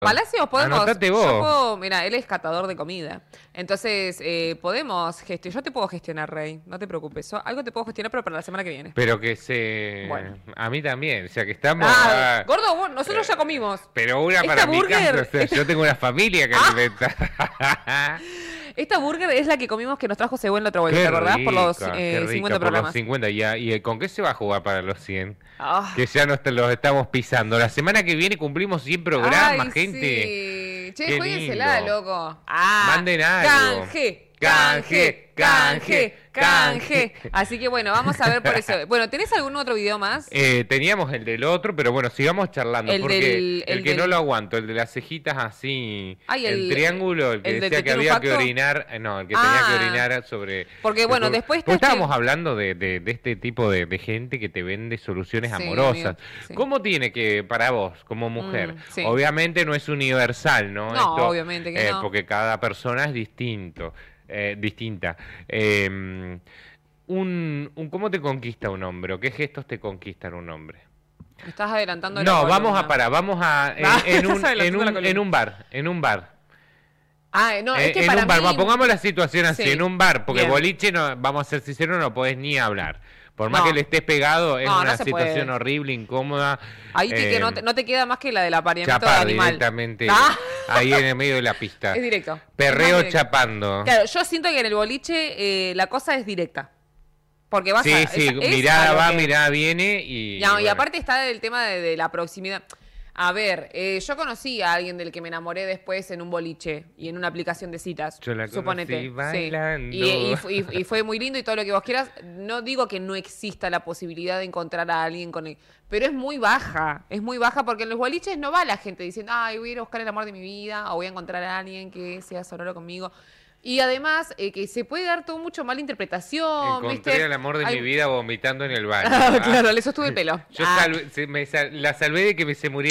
Palacios podemos. Anotate vos. Yo puedo, mira, él es catador de comida. Entonces, podemos gestionar. Yo te puedo gestionar, Rey. No te preocupes. Algo te puedo gestionar, pero para la semana que viene. Pero que se... Bueno. A mí también, o sea que estamos... Gordo, nosotros ya comimos. Pero una Esta para mi burger- casa, o sea, yo tengo una familia que alimenta. Esta burger es la que comimos que nos trajo Según la otra vuelta, Qué ¿te acordás? Por los rica, qué rica, 50 por programas. los 50. ¿Y con qué se va a jugar para los 100? Ah. Que ya los estamos pisando. La semana que viene cumplimos 100 programas, Ay, gente. Sí. Che, Qué jueguensela, lindo. loco. Manden algo. Canje. Así que bueno, vamos a ver por eso. Bueno, ¿tenés algún otro video más? Teníamos el del otro, pero bueno, sigamos charlando. El porque del- el el que del- no lo aguanto, el de las cejitas así. Ay, el triángulo, el que el del decía que Te había que Facto. orinar. No, el que tenía que Ah. orinar sobre. Porque, bueno, después está Pues estábamos este- hablando de este tipo de gente que te vende soluciones Sí, amorosas. amigo, sí. ¿Cómo tiene que, para vos, como mujer? Sí. Obviamente no es universal, ¿no? No, obviamente que no. Porque cada persona es distinta. ¿Cómo te conquista un hombre? ¿O qué gestos te conquistan un hombre? Me estás adelantando la No, columna. vamos a Estás adelantando la columna. en un bar. No, es que En para un bar, mí... pongamos la situación así, Sí. en un bar, porque Bien. boliche no, vamos a ser sinceros, no podés ni hablar. Por más No. que le estés pegado, es No, no una se situación puede. horrible, incómoda. Ahí que no te queda más que la del apareamiento Chapar animal. directamente Ah. ahí en el medio de la pista. Es directo. Es Perreo más directo. chapando. Claro, yo siento que en el boliche la cosa es directa. Porque vas Sí, a... sí, es mirada a lo va, que- mirada viene y... No, y bueno. aparte está el tema de la proximidad. A ver, yo conocí a alguien del que me enamoré después en un boliche y en una aplicación de citas. Yo la suponete. conocí bailando. Y fue muy lindo y todo lo que vos quieras. No digo que no exista la posibilidad de encontrar a alguien con él, pero es muy baja. Es muy baja porque en los boliches no va la gente diciendo, ay, voy a ir a buscar el amor de mi vida o voy a encontrar a alguien que sea sonoro conmigo. Y además, que se puede dar todo mucho mala interpretación. Encontré ¿viste? el amor de Hay- mi vida vomitando en el baño. Claro, le sostuve el pelo. Yo la salvé de que se muriera